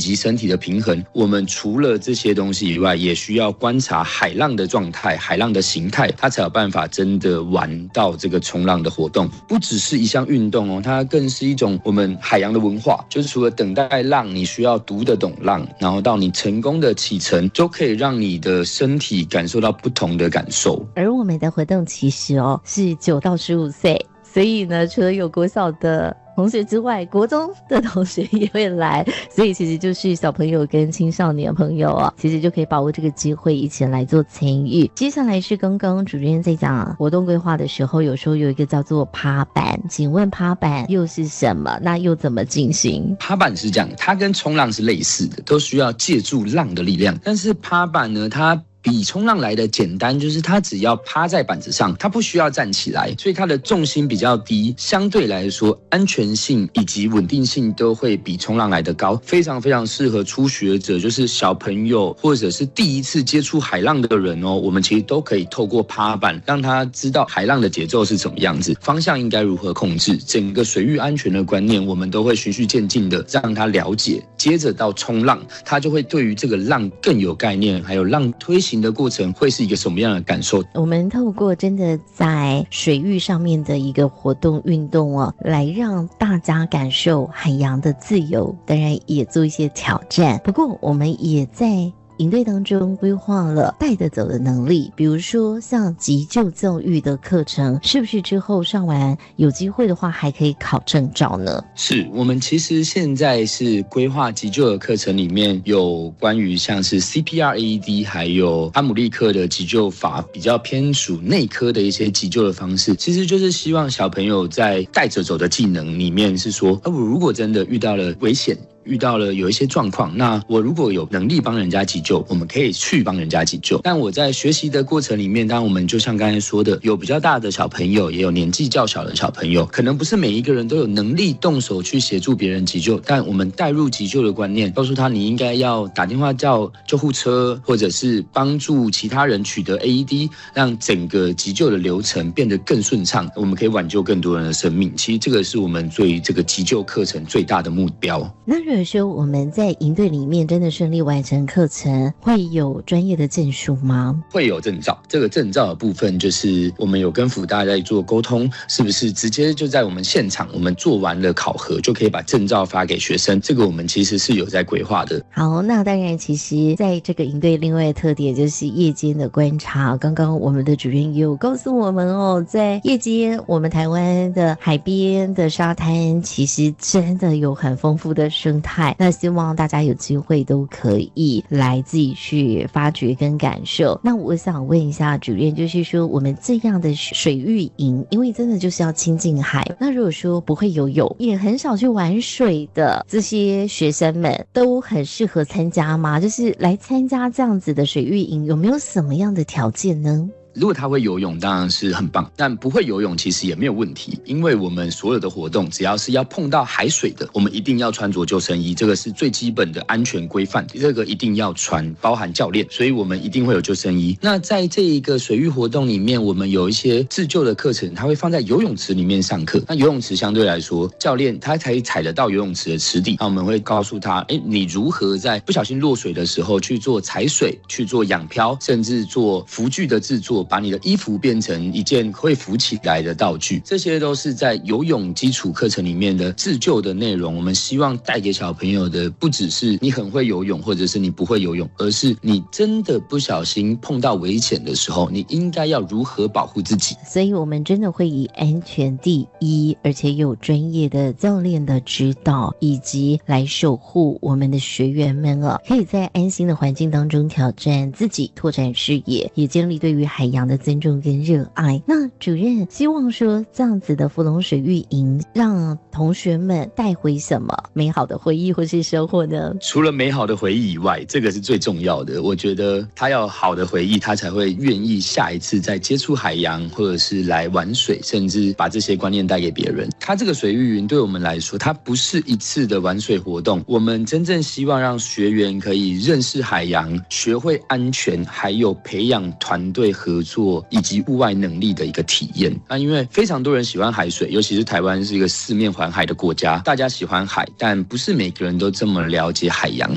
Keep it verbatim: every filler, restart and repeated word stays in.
及身体的平衡，我们除了这些东西以外，也需要观察海浪的状态、海浪的形态，它才有办法真的玩到这个冲浪的活动。不只是一项运动哦，它更是一种我们海洋的文化。就是除了等待浪，你需要读得懂浪，然后到你成功的启程，都可以让你的身体感受到不同的感受。 而我们的活动其实哦是九到十五岁，所以呢，除了有国小的同学之外，国中的同学也会来，所以其实就是小朋友跟青少年朋友啊，其实就可以把握这个机会一起来做参与。接下来是刚刚主任在讲活动规划的时候，有时候有一个叫做趴板，请问趴板又是什么？那又怎么进行？ 趴板是这样，它跟冲浪是类似的，都需要借助浪的力量，但是趴板呢，它比冲浪来的简单，就是它只要趴在板子上，它不需要站起来，所以它的重心比较低，相对来说安全性以及稳定性都会比冲浪来得高，非常非常适合初学者，就是小朋友或者是第一次接触海浪的人哦，我们其实都可以透过趴板让他知道海浪的节奏是怎么样子，方向应该如何控制，整个水域安全的观念我们都会循序渐进的让他了解，接着到冲浪，他就会对于这个浪更有概念，还有浪推行的过程会是一个什么样的感受。 我们透过真的在水域上面的一个活动运动哦，来让大家感受海洋的自由，当然也做一些挑战，不过我们也在营队当中规划了带得走的能力，比如说像急救教育的课程，是不是之后上完有机会的话还可以考证照呢？ 是，我们其实现在是规划急救的课程里面有关于像是 C P R A E D 还有哈姆立克的急救法，比较偏属内科的一些急救的方式，其实就是希望小朋友在带着走的技能里面是说，我如果真的遇到了危险，遇到了有一些状况，那我如果有能力帮人家急救，我们可以去帮人家急救。但我在学习的过程里面，当然我们就像刚才说的，有比较大的小朋友，也有年纪较小的小朋友，可能不是每一个人都有能力动手去协助别人急救，但我们带入急救的观念，告诉他你应该要打电话叫救护车，或者是帮助其他人取得 A E D， 让整个急救的流程变得更顺畅，我们可以挽救更多人的生命。其实这个是我们对于这个急救课程最大的目标。 那如果说我们在营队里面真的顺利完成课程，会有专业的证书吗？ 会有证照，这个证照的部分就是我们有跟辅大在做沟通，是不是直接就在我们现场，我们做完了考核就可以把证照发给学生，这个我们其实是有在规划的。 好，那当然其实在这个营队另外的特点就是夜间的观察，刚刚我们的主任也有告诉我们哦，在夜间我们台湾的海边的沙滩其实真的有很丰富的生态，那希望大家有机会都可以来自己去发掘跟感受。那我想问一下主任，就是说我们这样的水域营，因为真的就是要亲近海，那如果说不会游泳，也很少去玩水的这些学生们，都很适合参加吗？就是来参加这样子的水域营，有没有什么样的条件呢？ 如果他会游泳当然是很棒，但不会游泳其实也没有问题，因为我们所有的活动只要是要碰到海水的，我们一定要穿着救生衣，这个是最基本的安全规范，这个一定要穿，包含教练，所以我们一定会有救生衣。那在这一个水域活动里面，我们有一些自救的课程，它会放在游泳池里面上课。那游泳池相对来说，教练他才踩得到游泳池的池底，那我们会告诉他，哎，你如何在不小心落水的时候去做踩水，去做仰漂，甚至做浮具的制作，把你的衣服变成一件会浮起来的道具，这些都是在游泳基础课程里面的自救的内容。我们希望带给小朋友的不只是你很会游泳，或者是你不会游泳，而是你真的不小心碰到危险的时候，你应该要如何保护自己。 所以我们真的会以安全第一，而且有专业的教练的指导，以及来守护我们的学员们啊，可以在安心的环境当中挑战自己，拓展视野，也建立对于海洋的尊重跟热爱。那主任希望说这样子的福隆水域营让同学们带回什么美好的回忆或是收获呢？ 除了美好的回忆以外，这个是最重要的，我觉得他要好的回忆，他才会愿意下一次再接触海洋，或者是来玩水，甚至把这些观念带给别人。他这个水域营对我们来说，它不是一次的玩水活动，我们真正希望让学员可以认识海洋，学会安全，还有培养团队合作以及户外能力的一个体验。那因为非常多人喜欢海水，尤其是台湾是一个四面环海的国家，大家喜欢海，但不是每个人都这么了解海洋。